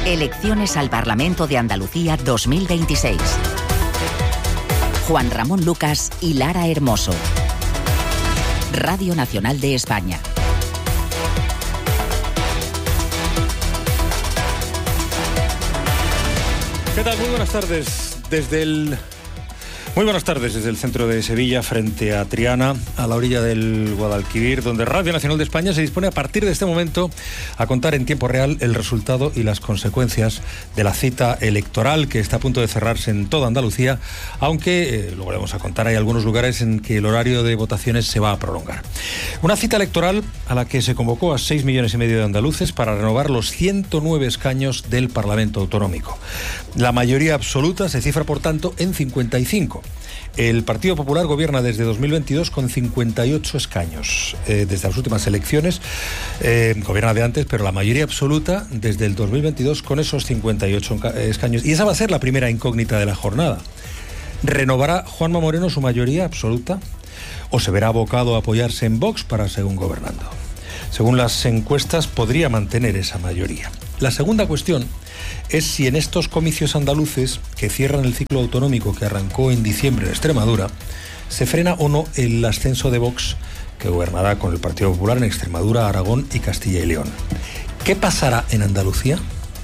Elecciones al Parlamento de Andalucía 2026. Juan Ramón Lucas y Lara Hermoso. Radio Nacional de España. ¿Qué tal? Muy buenas tardes desde el centro de Sevilla, frente a Triana, a la orilla del Guadalquivir, donde Radio Nacional de España se dispone a partir de este momento a contar en tiempo real el resultado y las consecuencias de la cita electoral que está a punto de cerrarse en toda Andalucía, aunque, lo volvemos a contar, hay algunos lugares en que el horario de votaciones se va a prolongar. Una cita electoral a la que se convocó a 6,5 millones de andaluces para renovar los 109 escaños del Parlamento Autonómico. La mayoría absoluta se cifra, por tanto, en 55. El Partido Popular gobierna desde 2022 con 58 escaños. Desde las últimas elecciones gobierna de antes, pero la mayoría absoluta desde el 2022 con esos 58 escaños. Y esa va a ser la primera incógnita de la jornada. ¿Renovará Juanma Moreno su mayoría absoluta o se verá abocado a apoyarse en Vox para seguir gobernando? Según las encuestas, podría mantener esa mayoría. La segunda cuestión es si en estos comicios andaluces que cierran el ciclo autonómico que arrancó en diciembre en Extremadura, se frena o no el ascenso de Vox, que gobernará con el Partido Popular en Extremadura, Aragón y Castilla y León. ¿Qué pasará en Andalucía?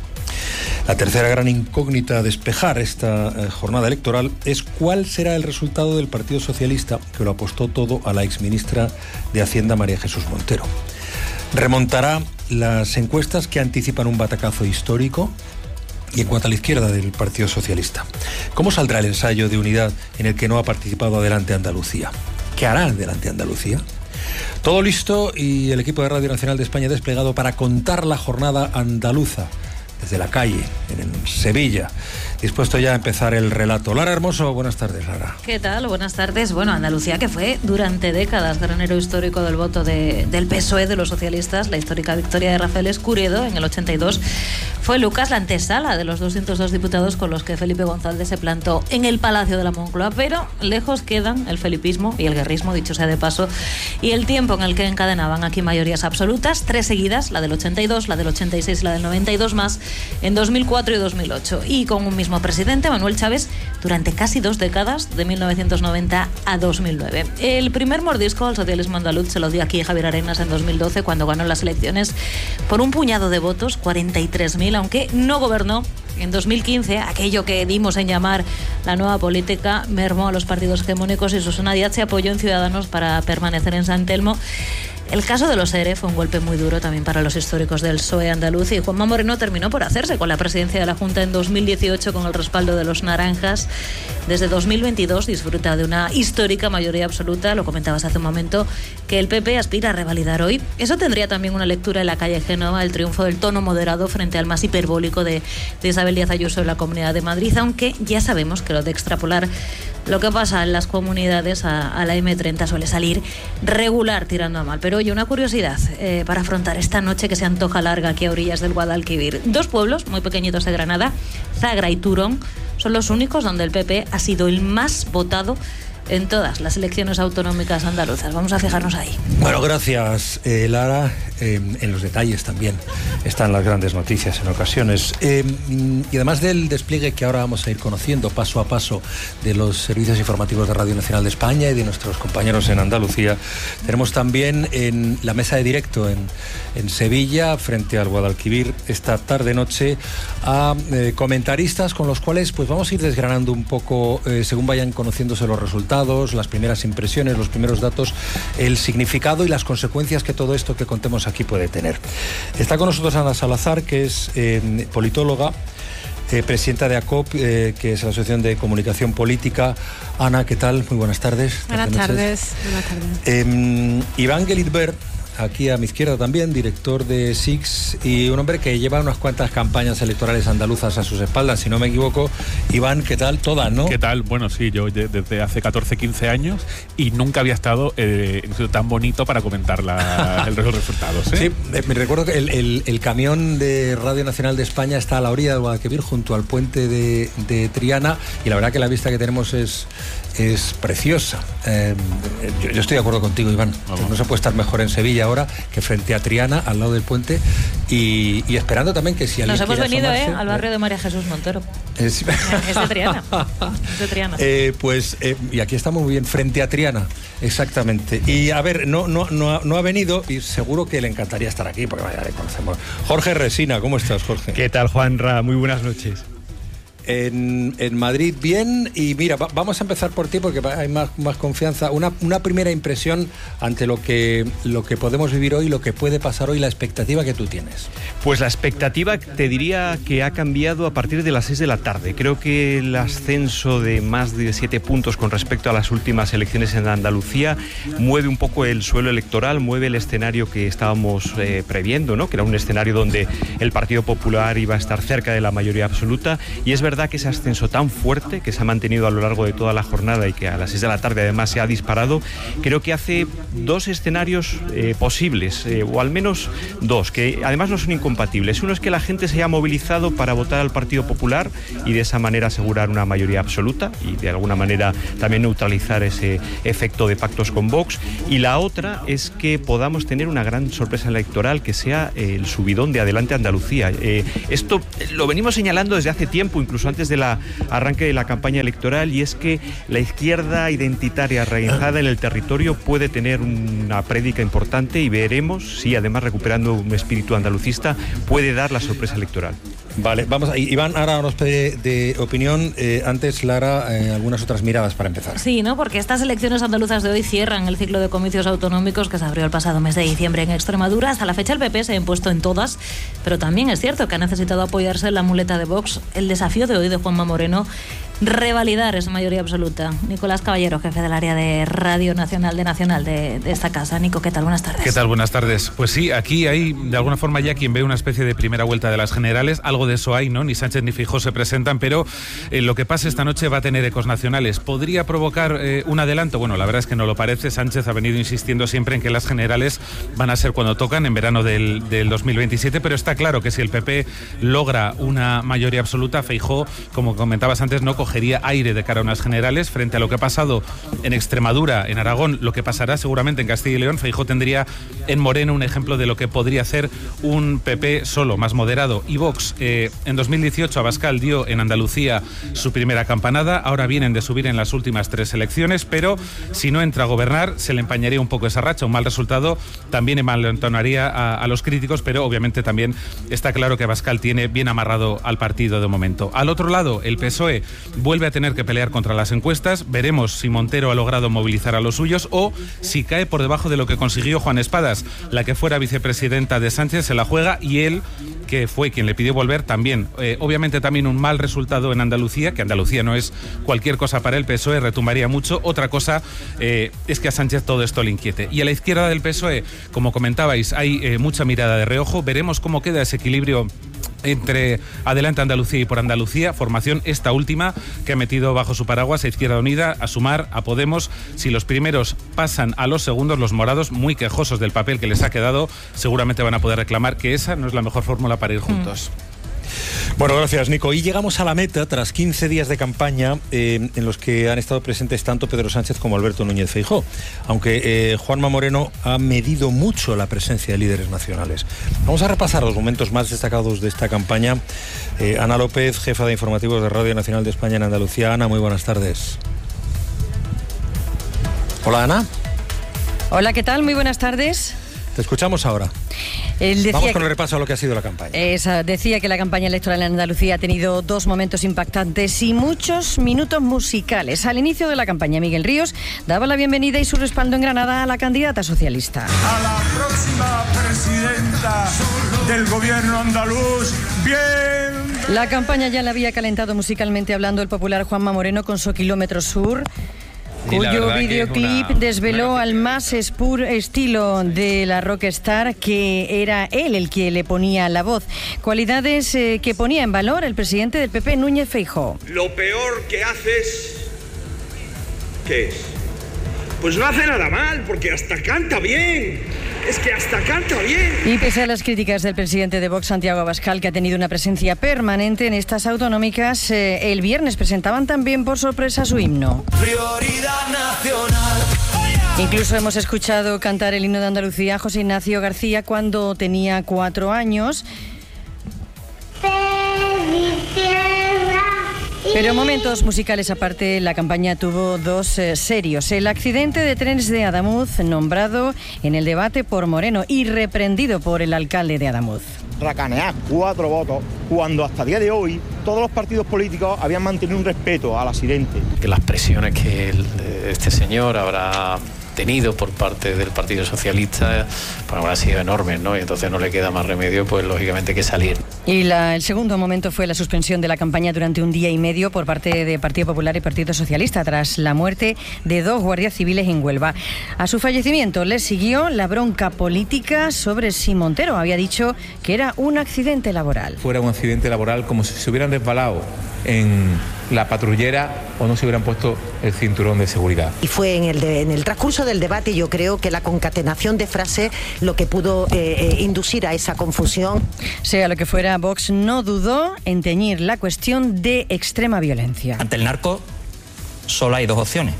La tercera gran incógnita a despejar esta jornada electoral es cuál será el resultado del Partido Socialista, que lo apostó todo a la exministra de Hacienda, María Jesús Montero. ¿Remontará las encuestas que anticipan un batacazo histórico? Y en cuanto a la izquierda del Partido Socialista, ¿cómo saldrá el ensayo de unidad en el que no ha participado Adelante Andalucía? ¿Qué hará Adelante Andalucía? Todo listo y el equipo de Radio Nacional de España desplegado para contar la jornada andaluza desde la calle, en Sevilla. Dispuesto ya a empezar el relato. Lara Hermoso, buenas tardes, Lara. ¿Qué tal? Buenas tardes. Bueno, Andalucía, que fue durante décadas granero histórico del voto del PSOE, de los socialistas, la histórica victoria de Rafael Escurido en el 82, fue Lucas la antesala de los 202 diputados con los que Felipe González se plantó en el Palacio de la Moncloa, pero lejos quedan el felipismo y el guerrismo, dicho sea de paso, y el tiempo en el que encadenaban aquí mayorías absolutas, 3 seguidas, la del 82, la del 86 y la del 92 más, en 2004 y 2008, y con un mismo presidente, Manuel Chávez, durante casi 2 décadas, de 1990 a 2009. El primer mordisco al socialismo andaluz se lo dio aquí Javier Arenas en 2012, cuando ganó las elecciones por un puñado de votos, 43.000, aunque no gobernó. En 2015, aquello que dimos en llamar la nueva política mermó a los partidos hegemónicos y Susana Díaz se apoyó en Ciudadanos para permanecer en San Telmo. El caso de los ERE fue un golpe muy duro también para los históricos del PSOE andaluz, y Juanma Moreno terminó por hacerse con la presidencia de la Junta en 2018 con el respaldo de los naranjas. Desde 2022 disfruta de una histórica mayoría absoluta, lo comentabas hace un momento, que el PP aspira a revalidar hoy. Eso tendría también una lectura en la calle Génova, el triunfo del tono moderado frente al más hiperbólico de Isabel Díaz Ayuso en la Comunidad de Madrid, aunque ya sabemos que lo de extrapolar lo que pasa en las comunidades a la M30 suele salir regular, tirando a mal. Pero oye, una curiosidad para afrontar esta noche que se antoja larga aquí a orillas del Guadalquivir. 2 pueblos muy pequeñitos de Granada, Zagra y Turón, son los únicos donde el PP ha sido el más votado en todas las elecciones autonómicas andaluzas. Vamos a fijarnos ahí. Bueno, gracias, Lara. En los detalles también están las grandes noticias en ocasiones. Y además del despliegue que ahora vamos a ir conociendo paso a paso de los servicios informativos de Radio Nacional de España y de nuestros compañeros en Andalucía, tenemos también en la mesa de directo en Sevilla, frente al Guadalquivir, esta tarde-noche, a comentaristas con los cuales pues vamos a ir desgranando un poco, según vayan conociéndose los resultados, las primeras impresiones, los primeros datos, el significado y las consecuencias que todo esto que contemos aquí puede tener. Está con nosotros Ana Salazar, que es politóloga, presidenta de ACOP, que es la Asociación de Comunicación Política. Ana, ¿qué tal? Muy buenas tardes. Buenas tardes. Iván Gelitbert, aquí a mi izquierda también, director de SIX, y un hombre que lleva unas cuantas campañas electorales andaluzas a sus espaldas, si no me equivoco. Iván, ¿qué tal? Todas, ¿no? ¿Qué tal? Bueno, sí, yo desde hace 14, 15 años y nunca había estado en un sitio tan bonito para comentar los resultados, ¿eh? Sí, me recuerdo que el camión de Radio Nacional de España está a la orilla del Guadalquivir, junto al puente de Triana, y la verdad que la vista que tenemos es preciosa. Yo estoy de acuerdo contigo, Iván. No se puede estar mejor en Sevilla. media hora, que frente a Triana, al lado del puente, y esperando también que si alguien nos hemos venido asomarse, al barrio de María Jesús Montero. Es de Triana. Es de Triana. Y aquí estamos muy bien, frente a Triana, exactamente. Y a ver, no ha venido y seguro que le encantaría estar aquí, porque vaya, le conocemos. Jorge Resina, ¿cómo estás, Jorge? ¿Qué tal, Juanra? Muy buenas noches. En Madrid bien, y mira, vamos a empezar por ti porque hay más confianza. Una primera impresión ante lo que podemos vivir hoy, lo que puede pasar hoy, la expectativa que tú tienes. Pues la expectativa te diría que ha cambiado a partir de las 6 de la tarde. Creo que el ascenso de más de 7 puntos con respecto a las últimas elecciones en Andalucía mueve un poco el suelo electoral, mueve el escenario que estábamos previendo, ¿no? Que era un escenario donde el Partido Popular iba a estar cerca de la mayoría absoluta, y es verdad que ese ascenso tan fuerte que se ha mantenido a lo largo de toda la jornada y que a las 6 de la tarde además se ha disparado, creo que hace dos escenarios posibles, o al menos dos, que además no son incompatibles. Uno es que la gente se haya movilizado para votar al Partido Popular y de esa manera asegurar una mayoría absoluta y de alguna manera también neutralizar ese efecto de pactos con Vox, y la otra es que podamos tener una gran sorpresa electoral, que sea el subidón de Adelante Andalucía. Esto lo venimos señalando desde hace tiempo, incluso antes del arranque de la campaña electoral, y es que la izquierda identitaria arraigada en el territorio puede tener una prédica importante, y veremos si, además recuperando un espíritu andalucista, puede dar la sorpresa electoral. Vale, vamos a Iván, ahora nos pide de opinión. Antes, Lara, algunas otras miradas para empezar. Sí, ¿no? Porque estas elecciones andaluzas de hoy cierran el ciclo de comicios autonómicos que se abrió el pasado mes de diciembre en Extremadura. Hasta la fecha el PP se ha impuesto en todas, pero también es cierto que ha necesitado apoyarse en la muleta de Vox. El desafío de hoy de Juanma Moreno, revalidar esa mayoría absoluta. Nicolás Caballero, jefe del área de Radio Nacional de esta casa. Nico, ¿qué tal? Buenas tardes. ¿Qué tal? Buenas tardes. Pues sí, aquí hay de alguna forma ya quien ve una especie de primera vuelta de las generales. Algo de eso hay, ¿no? Ni Sánchez ni Feijóo se presentan, pero lo que pase esta noche va a tener ecos nacionales. ¿Podría provocar un adelanto? Bueno, la verdad es que no lo parece. Sánchez ha venido insistiendo siempre en que las generales van a ser cuando tocan, en verano del 2027, pero está claro que si el PP logra una mayoría absoluta, Feijóo, como comentabas antes, no cogería aire de cara a unas generales. Frente a lo que ha pasado en Extremadura, en Aragón, lo que pasará seguramente en Castilla y León, Feijóo tendría en Moreno un ejemplo de lo que podría hacer un PP solo, más moderado. Y Vox, en 2018 Abascal dio en Andalucía su primera campanada, ahora vienen de subir en las últimas 3 elecciones, pero si no entra a gobernar se le empañaría un poco esa racha. Un mal resultado también envalentonaría a los críticos, pero obviamente también está claro que Abascal tiene bien amarrado al partido de momento. Al otro lado, el PSOE vuelve a tener que pelear contra las encuestas. Veremos si Montero ha logrado movilizar a los suyos o si cae por debajo de lo que consiguió Juan Espadas. La que fuera vicepresidenta de Sánchez se la juega, y él, que fue quien le pidió volver, también. Obviamente también un mal resultado en Andalucía, que Andalucía no es cualquier cosa para el PSOE, retumbaría mucho. Otra cosa es que a Sánchez todo esto le inquiete. Y a la izquierda del PSOE, como comentabais, hay mucha mirada de reojo. Veremos cómo queda ese equilibrio entre Adelante Andalucía y Por Andalucía, formación esta última que ha metido bajo su paraguas a Izquierda Unida, a Sumar, a Podemos. Si los primeros pasan a los segundos, los morados, muy quejosos del papel que les ha quedado, seguramente van a poder reclamar que esa no es la mejor fórmula para ir juntos. Bueno, gracias, Nico. Y llegamos a la meta tras 15 días de campaña en los que han estado presentes tanto Pedro Sánchez como Alberto Núñez Feijóo, aunque Juanma Moreno ha medido mucho la presencia de líderes nacionales. Vamos a repasar los momentos más destacados de esta campaña. Ana López, jefa de informativos de Radio Nacional de España en Andalucía. Ana, muy buenas tardes. Hola, Ana. Hola, ¿qué tal? Muy buenas tardes. Te escuchamos ahora. Vamos con el repaso a lo que ha sido la campaña. Decía que la campaña electoral en Andalucía ha tenido 2 momentos impactantes y muchos minutos musicales. Al inicio de la campaña, Miguel Ríos daba la bienvenida y su respaldo en Granada a la candidata socialista. A la próxima presidenta del gobierno andaluz, bien. La campaña ya la había calentado musicalmente hablando el popular Juanma Moreno con su Kilómetro Sur, cuyo videoclip desveló al más puro estilo de la rockstar, que era él el que le ponía la voz. Cualidades que ponía en valor el presidente del PP, Núñez Feijóo. Lo peor que haces, ¿qué es? Pues no hace nada mal, porque hasta canta bien. Es que hasta canta bien. Y pese a las críticas del presidente de Vox, Santiago Abascal, que ha tenido una presencia permanente en estas autonómicas, el viernes presentaban también por sorpresa su himno. Prioridad nacional. Incluso hemos escuchado cantar el himno de Andalucía a José Ignacio García cuando tenía 4 años. Pero momentos musicales aparte, la campaña tuvo 2 serios. El accidente de trenes de Adamuz, nombrado en el debate por Moreno y reprendido por el alcalde de Adamuz. Racanear 4 votos cuando hasta el día de hoy todos los partidos políticos habían mantenido un respeto al accidente. Que las presiones que este señor habrá tenido por parte del Partido Socialista pues habrán sido enormes, ¿no? Y entonces no le queda más remedio, pues lógicamente, que salir. Y el segundo momento fue la suspensión de la campaña durante 1 día y medio por parte de Partido Popular y Partido Socialista tras la muerte de 2 guardias civiles en Huelva. A su fallecimiento le siguió la bronca política sobre si Montero había dicho que era un accidente laboral. Fuera un accidente laboral, como si se hubieran resbalado en la patrullera o no se hubieran puesto el cinturón de seguridad. Y fue en el transcurso del debate, yo creo que la concatenación de frases lo que pudo inducir a esa confusión. Sea lo que fuera, Vox no dudó en teñir la cuestión de extrema violencia. Ante el narco solo hay 2 opciones: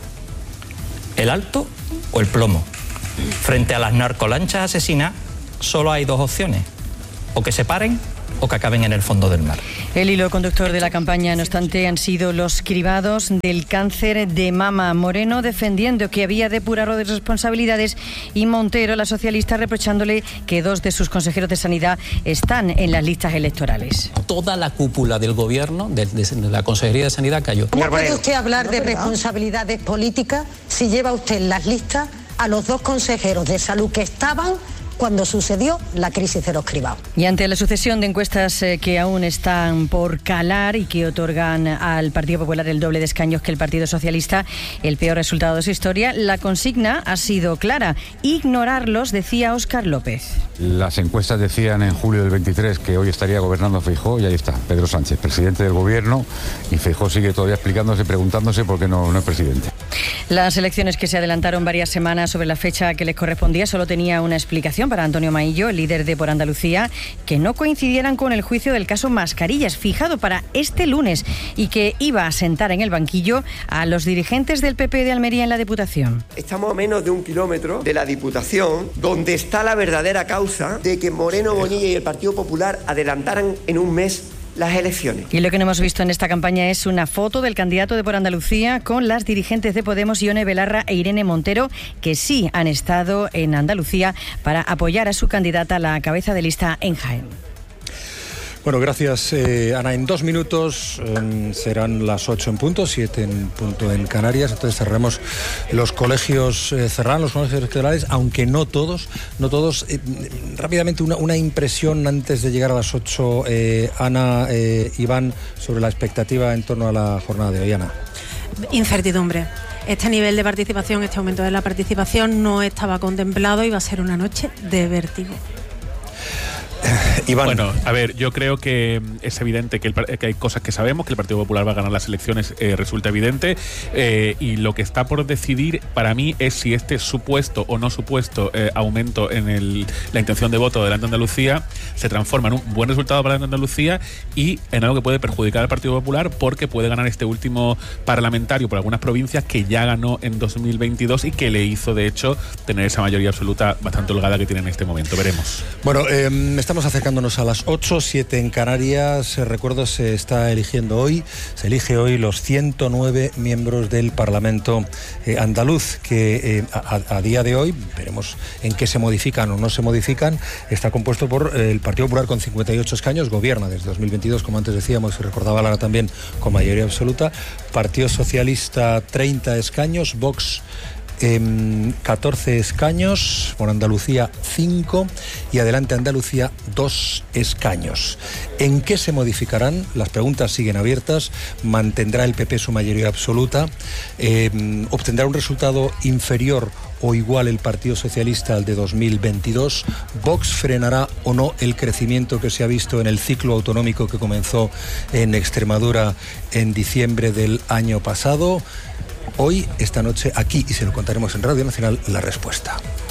el alto o el plomo. Frente a las narcolanchas asesinas solo hay 2 opciones: o que se paren o que acaben en el fondo del mar. El hilo conductor de la campaña, no obstante, han sido los cribados del cáncer de mama. Moreno defendiendo que había depurado de responsabilidades y Montero, la socialista, reprochándole que 2 de sus consejeros de Sanidad están en las listas electorales. Toda la cúpula del gobierno, de la Consejería de Sanidad, cayó. ¿Cómo puede usted hablar de responsabilidades políticas si lleva usted en las listas a los 2 consejeros de salud que estaban cuando sucedió la crisis de los cribados? Y ante la sucesión de encuestas que aún están por calar y que otorgan al Partido Popular el doble de escaños que el Partido Socialista, el peor resultado de su historia, la consigna ha sido clara: ignorarlos, decía Óscar López. Las encuestas decían en julio del 23 que hoy estaría gobernando Feijóo, y ahí está, Pedro Sánchez, presidente del gobierno, y Feijóo sigue todavía explicándose, preguntándose por qué no es presidente. Las elecciones, que se adelantaron varias semanas sobre la fecha que les correspondía, solo tenía una explicación para Antonio Maillo, el líder de Por Andalucía: que no coincidieran con el juicio del caso Mascarillas, fijado para este lunes, y que iba a sentar en el banquillo a los dirigentes del PP de Almería en la Diputación. Estamos a menos de 1 kilómetro de la Diputación, donde está la verdadera causa de que Moreno Bonilla y el Partido Popular adelantaran en 1 mes las elecciones. Y lo que no hemos visto en esta campaña es una foto del candidato de Por Andalucía con las dirigentes de Podemos, Ione Belarra e Irene Montero, que sí han estado en Andalucía para apoyar a su candidata a la cabeza de lista en Jaén. Bueno, gracias, Ana. En 2 minutos serán las 8 en punto, 7 en punto en Canarias. Entonces cerraremos los colegios, cerrarán los colegios electorales, aunque no todos. Rápidamente, una impresión antes de llegar a las 8, Ana, Iván, sobre la expectativa en torno a la jornada de hoy. Ana. Incertidumbre. Este nivel de participación, este aumento de la participación no estaba contemplado y va a ser una noche de vértigo. Iván. Bueno, a ver, yo creo que es evidente que hay cosas que sabemos, que el Partido Popular va a ganar las elecciones, resulta evidente, y lo que está por decidir para mí es si este supuesto o no supuesto aumento en la intención de voto delante de Andalucía se transforma en un buen resultado para Andalucía y en algo que puede perjudicar al Partido Popular, porque puede ganar este último parlamentario por algunas provincias que ya ganó en 2022 y que le hizo, de hecho, tener esa mayoría absoluta bastante holgada que tiene en este momento. Veremos. Bueno, estamos acercándonos a las 8, 7 en Canarias. Recuerdo, se elige hoy los 109 miembros del Parlamento andaluz, que a día de hoy, veremos en qué se modifican o no se modifican, está compuesto por el Partido Popular con 58 escaños, gobierna desde 2022, como antes decíamos y recordaba Lara también, con mayoría absoluta. Partido Socialista 30 escaños, Vox 14 escaños, por Andalucía 5 y Adelante Andalucía 2 escaños. ¿En qué se modificarán? Las preguntas siguen abiertas. ¿Mantendrá el PP su mayoría absoluta? ¿Obtendrá un resultado inferior o igual el Partido Socialista al de 2022? ¿Vox frenará o no el crecimiento que se ha visto en el ciclo autonómico que comenzó en Extremadura en diciembre del año pasado? Hoy, esta noche, aquí, y se lo contaremos en Radio Nacional, la respuesta.